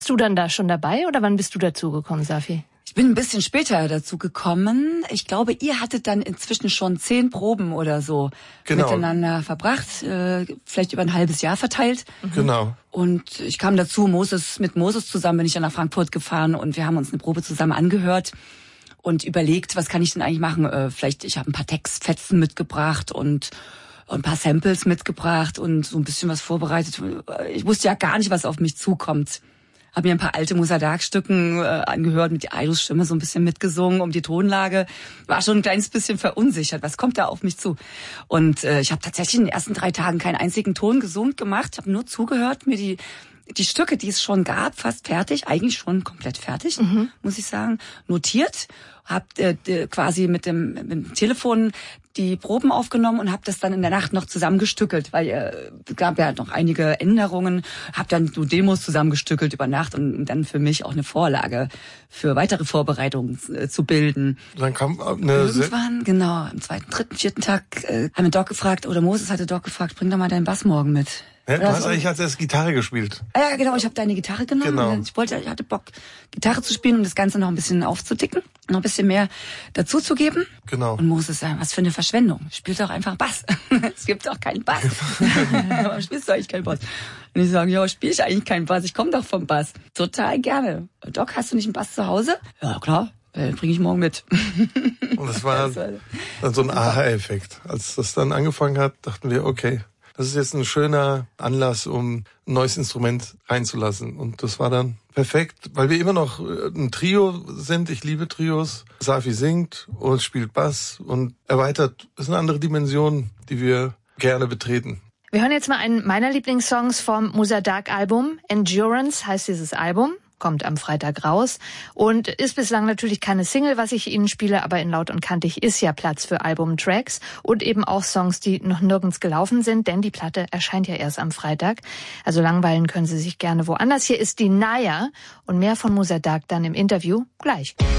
Warst du dann da schon dabei oder wann bist du dazugekommen, Safi? Ich bin ein bisschen später dazu gekommen. Ich glaube, ihr hattet dann inzwischen schon 10 Proben oder so miteinander verbracht, vielleicht über ein halbes Jahr verteilt. Genau. Und ich kam dazu, mit Moses zusammen bin ich dann nach Frankfurt gefahren und wir haben uns eine Probe zusammen angehört und überlegt, was kann ich denn eigentlich machen? Ich habe ein paar Textfetzen mitgebracht und ein paar Samples mitgebracht und so ein bisschen was vorbereitet. Ich wusste ja gar nicht, was auf mich zukommt. Habe mir ein paar alte Musa Dagg-Stücken angehört, mit Aidos Stimme so ein bisschen mitgesungen um die Tonlage. War schon ein kleines bisschen verunsichert. Was kommt da auf mich zu? Und ich habe tatsächlich in den ersten 3 Tagen keinen einzigen Ton gesummt gemacht. Habe nur zugehört, mir die Stücke, die es schon gab, fast fertig, eigentlich schon komplett fertig, muss ich sagen, notiert. Hab quasi mit dem Telefon die Proben aufgenommen und habe das dann in der Nacht noch zusammengestückelt, weil es gab ja noch einige Änderungen. Habe dann so Demos zusammengestückelt über Nacht und dann für mich auch eine Vorlage für weitere Vorbereitungen zu bilden. Dann kam irgendwann, genau, am 2., 3., 4. Tag haben wir Doc gefragt, oder Moses hatte Doc gefragt, bring doch mal deinen Bass morgen mit. Ja, du hast eigentlich als erst Gitarre gespielt. Ja, genau, ich habe deine Gitarre genommen. Genau. Ich hatte Bock, Gitarre zu spielen und das Ganze noch ein bisschen aufzudicken, noch ein bisschen mehr dazu zu geben. Genau. Und Moses sagt, was für eine Verschwendung. Spielt doch einfach Bass. Es gibt doch keinen Bass. Warum spielst du eigentlich keinen Bass? Und ich sage, ja, spiele ich eigentlich keinen Bass. Ich komme doch vom Bass. Total gerne. Doc, hast du nicht einen Bass zu Hause? Ja, klar. Bringe ich morgen mit. Und das war dann so ein Aha-Effekt. Als das dann angefangen hat, dachten wir, okay, das ist jetzt ein schöner Anlass, um ein neues Instrument reinzulassen. Und das war dann perfekt, weil wir immer noch ein Trio sind. Ich liebe Trios. Safi singt und spielt Bass und erweitert. Das ist eine andere Dimension, die wir gerne betreten. Wir hören jetzt mal einen meiner Lieblingssongs vom Musa Dagg-Album. Endurance heißt dieses Album. Kommt am Freitag raus und ist bislang natürlich keine Single, was ich Ihnen spiele, aber in Laut und Kantig ist ja Platz für Albumtracks und eben auch Songs, die noch nirgends gelaufen sind, denn die Platte erscheint ja erst am Freitag. Also langweilen können Sie sich gerne woanders. Hier ist die Naya und mehr von Musa Dagg dann im Interview gleich.